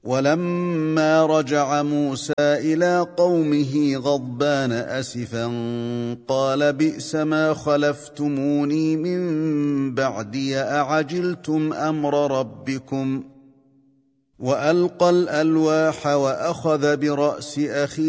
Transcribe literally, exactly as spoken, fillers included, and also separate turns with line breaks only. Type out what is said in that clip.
ولما رجع موسى إلى قومه غضبان أسفا قال بئس ما خلفتموني من بعدي أعجلتم أمر ربكم وألقى الألواح وأخذ برأس أخيه